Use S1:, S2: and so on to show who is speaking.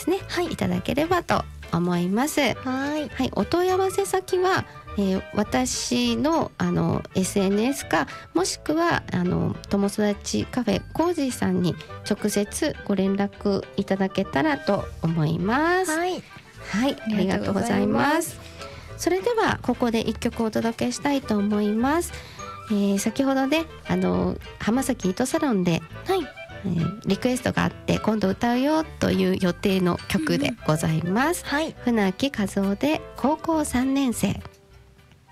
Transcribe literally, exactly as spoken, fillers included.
S1: ですね、
S2: はい、
S1: いただければと思います。
S2: はい、
S1: はい、お問い合わせ先は、えー、私のあの エスエヌエス か、もしくはあの友育ちカフェコージーさんに直接ご連絡いただけたらと思います。
S2: はい、
S1: はい、ありがとうございます。それではここで一曲お届けしたいと思います。えー、先ほどね、あの浜崎糸サロンで、
S2: はい、
S1: えー、リクエストがあって今度歌うよという予定の曲でございます。
S2: うんうん、はい、
S1: 船木和夫で高校さんねん生。